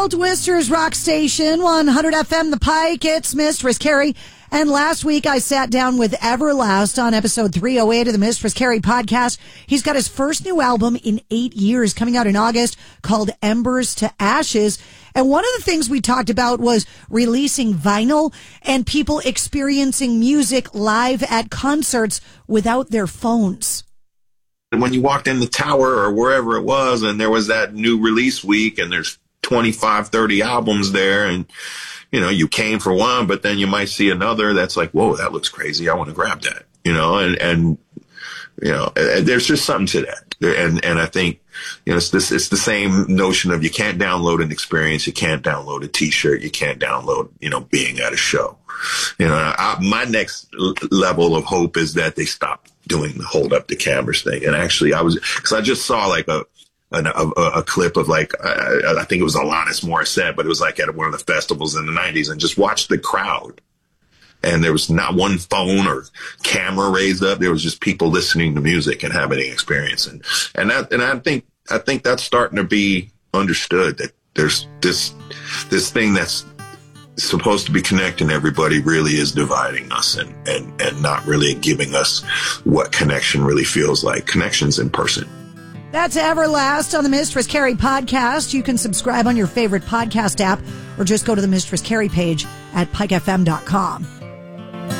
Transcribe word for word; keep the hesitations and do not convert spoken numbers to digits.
Worcester's Rock Station, one hundred F M, The Pike. It's Mistress Carrie. And last week I sat down with Everlast on episode three oh eight of the Mistress Carrie podcast. He's got his first new album in eight years coming out in August called Embers to Ashes. And one of the things we talked about was releasing vinyl and people experiencing music live at concerts without their phones. When you walked in the Tower or wherever it was and there was that new release week and there's twenty-five, thirty albums there and, you know, you came for one, but then you might see another that's like, whoa, that looks crazy. I want to grab that, you know, and, and, you know, there's just something to that. And, and I think, you know, it's this, it's the same notion of you can't download an experience. You can't download a t-shirt. You can't download, you know, being at a show. You know, I, my next level of hope is that they stop doing the hold up the cameras thing. And actually I was, cause I just saw like a, A, a, a clip of like, I, I think it was Alanis Morissette, but it was like at one of the festivals in the nineties and just watched the crowd. And there was not one phone or camera raised up. There was just people listening to music and having an experience. And, and that, and I think, I think that's starting to be understood that there's this, this thing that's supposed to be connecting everybody really is dividing us and, and, and not really giving us what connection really feels like. Connections in person. That's Everlast on the Mistress Carrie podcast. You can subscribe on your favorite podcast app or just go to the Mistress Carrie page at pike f m dot com.